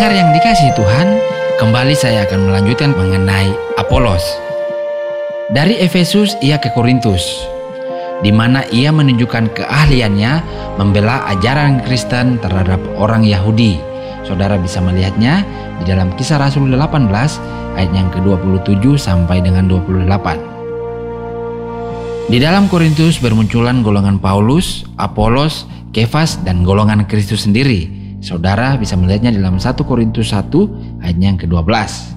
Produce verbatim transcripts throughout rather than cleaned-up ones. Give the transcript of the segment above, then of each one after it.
Pendengar yang dikasihi Tuhan, kembali saya akan melanjutkan mengenai Apolos. Dari Efesus ia ke Korintus, di mana ia menunjukkan keahliannya membela ajaran Kristen terhadap orang Yahudi. Saudara bisa melihatnya di dalam Kisah Rasul delapan belas ayat yang ke dua puluh tujuh sampai dengan dua puluh delapan. Di dalam Korintus bermunculan golongan Paulus, Apolos, Kefas, dan golongan Kristus sendiri. Saudara bisa melihatnya dalam satu Korintus satu ayat yang ke dua belas.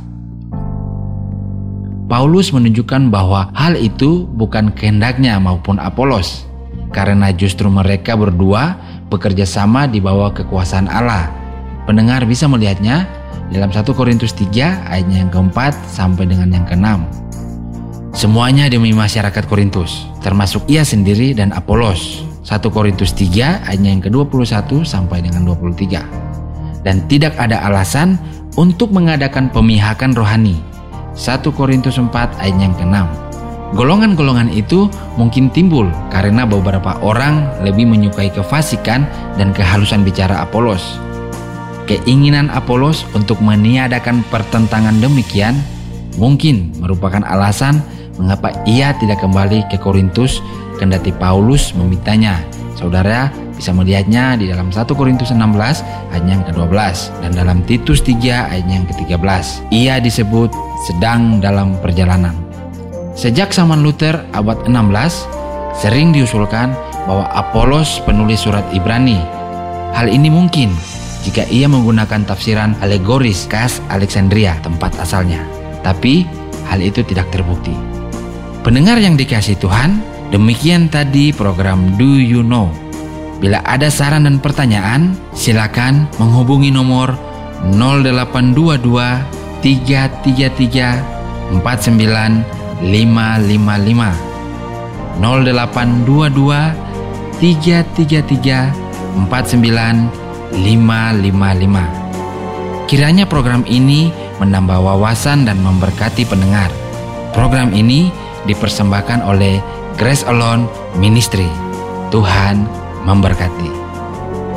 Paulus menunjukkan bahwa hal itu bukan kehendaknya maupun Apolos, karena justru mereka berdua bekerja sama di bawah kekuasaan Allah. Pendengar bisa melihatnya dalam satu Korintus tiga ayat yang keempat sampai dengan yang keenam. Semuanya demi masyarakat Korintus, termasuk ia sendiri dan Apolos. satu Korintus tiga ayat yang ke dua puluh satu sampai dengan dua puluh tiga. Dan tidak ada alasan untuk mengadakan pemihakan rohani. satu Korintus empat ayat yang keenam. Golongan-golongan itu mungkin timbul karena beberapa orang lebih menyukai kefasikan dan kehalusan bicara Apolos. Keinginan Apolos untuk meniadakan pertentangan demikian mungkin merupakan alasan mengapa ia tidak kembali ke Korintus kendati Paulus memintanya. Saudara bisa melihatnya di dalam satu Korintus enam belas ayat yang ke dua belas dan dalam Titus tiga ayat yang ke tiga belas. Ia disebut sedang dalam perjalanan. Sejak zaman Luther abad enam belas, sering diusulkan bahwa Apolos penulis surat Ibrani. Hal ini mungkin jika ia menggunakan tafsiran alegoris khas Alexandria, tempat asalnya. Tapi hal itu tidak terbukti. Pendengar yang dikasihi Tuhan, demikian tadi program Do You Know. Bila ada saran dan pertanyaan, silakan menghubungi nomor nol delapan dua dua tiga tiga tiga empat sembilan lima lima lima nol delapan dua dua tiga tiga tiga empat sembilan lima lima lima. Kiranya program ini menambah wawasan dan memberkati pendengar. Program ini dipersembahkan oleh Grace Alone Ministry. Tuhan memberkati.